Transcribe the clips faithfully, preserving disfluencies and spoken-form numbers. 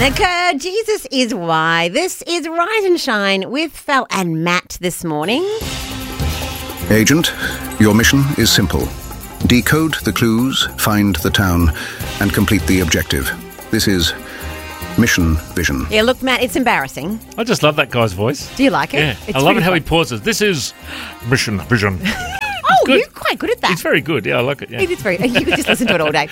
And occur, Jesus is why. This is Rise and Shine with Fel and Matt this morning. Agent, your mission is simple. Decode the clues, find the town, and complete the objective. This is Mission Vision. Yeah, look, Matt, it's embarrassing. I just love that guy's voice. Do you like it? Yeah, It's I love pretty it how fun. he pauses. This is Mission Vision. Oh, good. you're quite good at that. It's very good. Yeah, I like it. Yeah. It is very. You could just listen to it all day.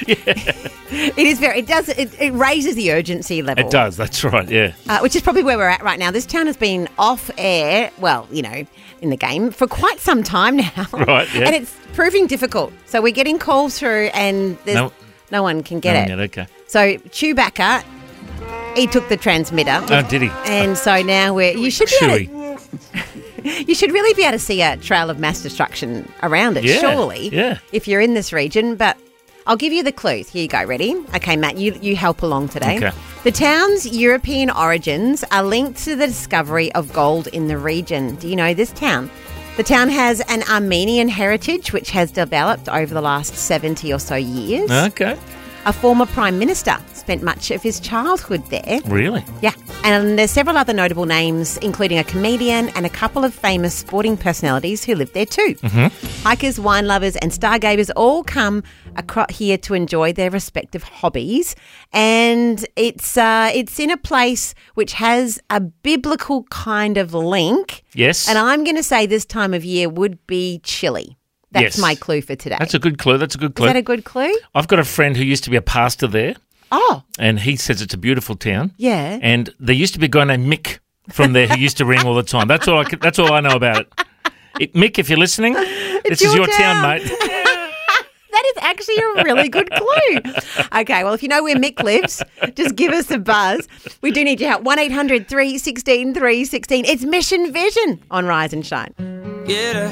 It is very. It does. It, it raises the urgency level. It does. That's right. Yeah. Uh, which is probably where we're at right now. This town has been off air. Well, you know, in the game for quite some time now. Right. Yeah. And it's proving difficult. So we're getting calls through, and there's no, No- one can get No, it. yeah, okay. So Chewbacca, he took the transmitter. Oh, did he? And so now we're. You should be able to, Chewy. You should really be able to see a trail of mass destruction around it, Yeah, surely, yeah. if you're in this region. But I'll give you the clues. Here you go. Ready? Okay, Matt, you, you help along today. Okay. The town's European origins are linked to the discovery of gold in the region. Do you know this town? The town has an Armenian heritage which has developed over the last seventy or so years. Okay. A former Prime Minister spent much of his childhood there. Really? Yeah, and there's several other notable names, including a comedian and a couple of famous sporting personalities who live there too. Mm-hmm. Hikers, wine lovers and stargazers all come across here to enjoy their respective hobbies, and it's uh, it's in a place which has a biblical kind of link. Yes. And I'm going to say this time of year would be chilly. That's Yes. my clue for today. That's a good clue. That's a good clue. Is that a good clue? I've got a friend who used to be a pastor there, Oh, and he says it's a beautiful town. yeah. And there used to be a guy named Mick from there who used to ring all the time. That's all I. Can, that's all I know about it. it Mick, if you're listening, this is your your town, town. mate. That is actually a really good clue. Okay, well, if you know where Mick lives, just give us a buzz. We do need your help. one eight hundred three one six three one six. It's Mission Vision on Rise and Shine.